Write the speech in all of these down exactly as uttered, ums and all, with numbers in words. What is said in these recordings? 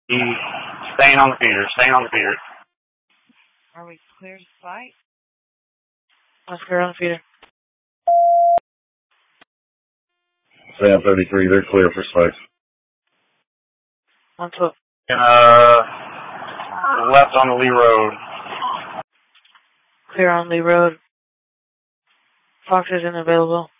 He's staying on the feeder, staying on the feeder. Are we clear to fight? Let's clear on the feeder. Sam thirty-three, they're clear for spikes. one twelve. And, uh, left on the Lee Road. Clear on Lee Road. Fox isn't available.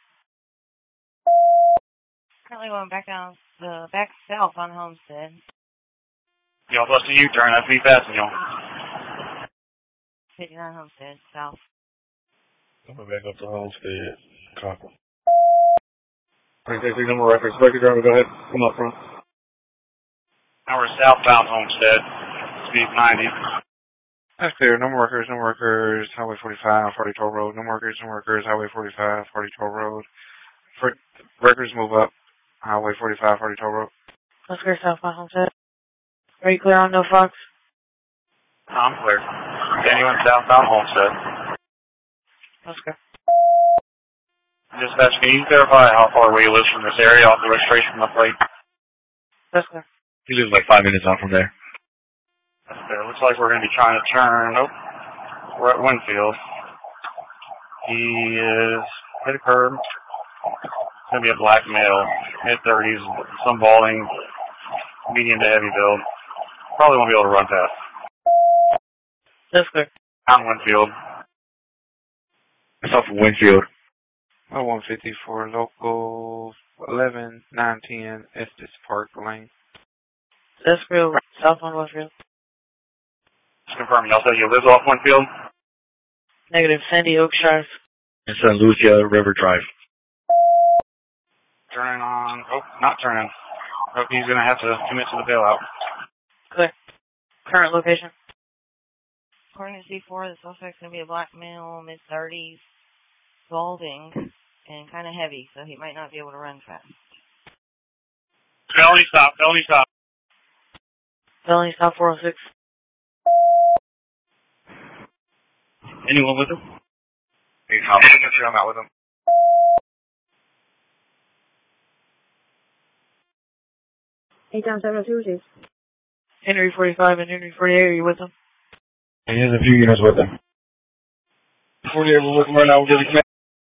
Currently going back down the back south on Homestead. Y'all bust a U-turn, that's me passing y'all. fifty-nine Homestead, south. I'm going back up to Homestead. Copper. thirty-three, number records. Record driver, go ahead. Come up front. Now we're southbound Homestead. Speed ninety. That's clear. No more workers, no more workers. Highway forty-five, forty Toll Road. No more workers, no more workers. Highway forty-five, forty Toll Road. For, records move up. Highway forty-five, forty Toll Road. Let's clear southbound Homestead. Are you clear on No Fox? I'm clear. Anyone southbound Homestead. Let's go. Dispatch, can you verify how far away he lives from this area off the registration on the plate? Let's go. He lives like five minutes out from there. That's fair. Looks like we're going to be trying to turn. Nope. We're at Winfield. He is hit a curb. It's going to be a black male, mid thirties, some balding, medium to heavy build. Probably won't be able to run fast. Let's go. On Winfield. It's off of Winfield. Oh, one fifty-four local eleven nine ten Estes Park Lane. Let's go. Southbound Westfield. Just confirming, y'all said you live off Winfield? Negative. Sandy Oaks Drive. In San Lucia River Drive. Turning on. Oh, not turning. Oh, he's going to have to commit to the bailout. Clear. Current location. According to C four, the suspect's going to be a black male, mid thirties, balding, and kind of heavy, so he might not be able to run fast. Felony stop, felony stop. Felony stop four oh six. Anyone with him? Hey, Tom, I'm out with him. Eight down seven oh two, please. Henry forty-five and Henry forty-eight, are you with him? He has a few units with him. forty-eight, we're with him right now. We're getting